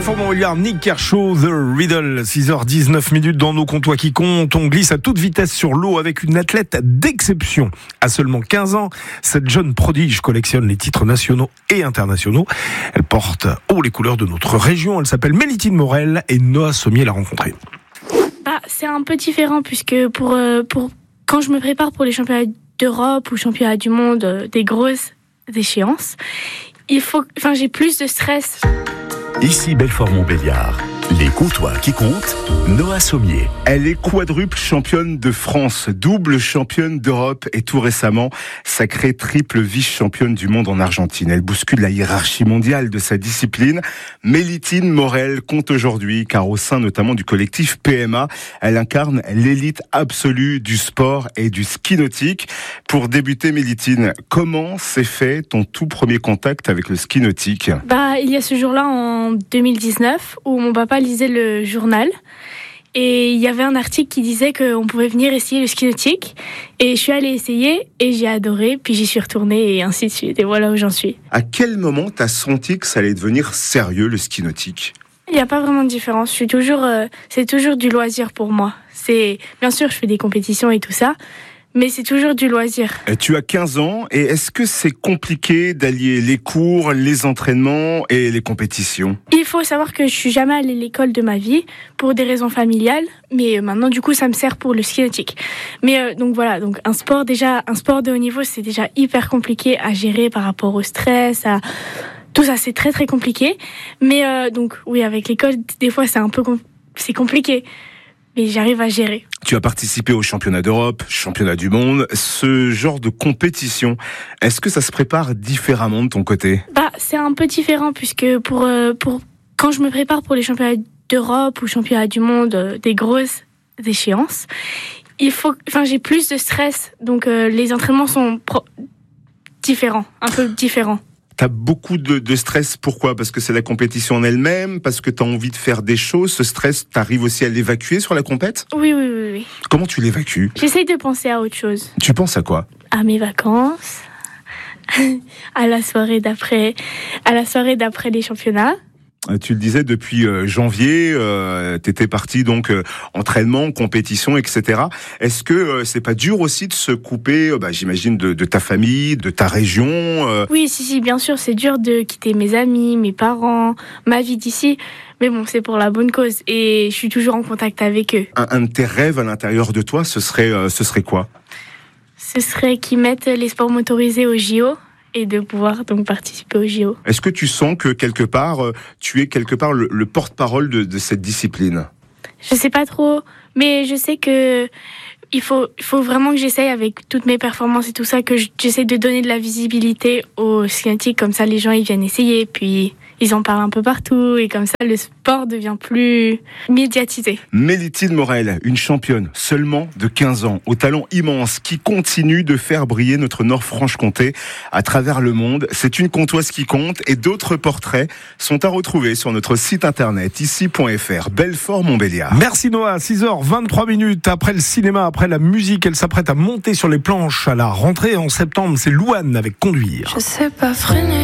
Montbéliard, Nick Kershaw, The Riddle, 6h19 dans nos comptoirs qui comptent. On glisse à toute vitesse sur l'eau avec une athlète d'exception. À seulement 15 ans, cette jeune prodige collectionne les titres nationaux et internationaux. Elle porte haut les couleurs de notre région. Elle s'appelle Mélitine Morel et Noah Sommier l'a rencontrée. C'est un peu différent puisque pour quand je me prépare pour les championnats d'Europe ou championnats du monde, des grosses échéances, j'ai plus de stress. Ici Belfort-Montbéliard, les comptoirs qui comptent, Noah Sommier. Elle est quadruple championne de France, double championne d'Europe et tout récemment, sacrée triple vice-championne du monde en Argentine. Elle bouscule la hiérarchie mondiale de sa discipline. Mélitine Morel compte aujourd'hui, car au sein notamment du collectif PMA, elle incarne l'élite absolue du sport et du ski nautique. Pour débuter, Mélitine, comment s'est fait ton tout premier contact avec le ski nautique ? Il y a ce jour-là en 2019 où mon papa lisait le journal et il y avait un article qui disait qu'on pouvait venir essayer le ski nautique et je suis allée essayer et j'ai adoré, puis j'y suis retournée et ainsi de suite et voilà où j'en suis. À quel moment t'as senti que ça allait devenir sérieux le ski nautique ? Il n'y a pas vraiment de différence, c'est toujours du loisir pour moi. Bien sûr je fais des compétitions et tout ça, mais c'est toujours du loisir. Tu as 15 ans et est-ce que c'est compliqué d'allier les cours, les entraînements et les compétitions ? Il faut savoir que je suis jamais allée à l'école de ma vie pour des raisons familiales, mais maintenant du coup ça me sert pour le ski nautique. Mais donc un sport de haut niveau, c'est déjà hyper compliqué à gérer par rapport au stress, à tout ça, c'est très très compliqué. Mais avec l'école, des fois c'est compliqué. Mais j'arrive à gérer. Tu as participé aux championnats d'Europe, championnats du monde. Ce genre de compétition, est-ce que ça se prépare différemment de ton côté ? C'est un peu différent puisque pour quand je me prépare pour les championnats d'Europe ou championnats du monde, des grosses échéances, j'ai plus de stress. Donc les entraînements sont un peu différents. T'as beaucoup de stress, pourquoi ? Parce que c'est la compétition en elle-même, parce que t'as envie de faire des choses, ce stress, t'arrives aussi à l'évacuer sur la compète ? Oui. Comment tu l'évacues ? J'essaye de penser à autre chose. Tu penses à quoi ? À mes vacances, à la soirée d'après les championnats. Tu le disais, depuis janvier, t'étais parti donc entraînement, compétition, etc. Est-ce que c'est pas dur aussi de se couper, j'imagine, de ta famille, de ta région Oui, si, bien sûr, c'est dur de quitter mes amis, mes parents, ma vie d'ici. Mais bon, c'est pour la bonne cause et je suis toujours en contact avec eux. Un de tes rêves à l'intérieur de toi, ce serait quoi ? Ce serait qu'ils mettent les sports motorisés au JO. Et de pouvoir donc participer au JO. Est-ce que tu sens que tu es le porte-parole de cette discipline ? Je sais pas trop, mais je sais que il faut vraiment que j'essaye avec toutes mes performances et tout ça, que j'essaie de donner de la visibilité aux ski nautique, comme ça les gens ils viennent essayer, puis ils en parlent un peu partout et comme ça le sport devient plus médiatisé. Mélitine Morel, une championne seulement de 15 ans, au talent immense, qui continue de faire briller notre Nord-Franche-Comté à travers le monde. C'est une comptoise qui compte et d'autres portraits sont à retrouver sur notre site internet ici.fr. Belfort-Montbéliard. Merci Noah, 6h23 après le cinéma, après la musique, elle s'apprête à monter sur les planches à la rentrée en septembre. C'est Louane avec Conduire. Je sais pas freiner.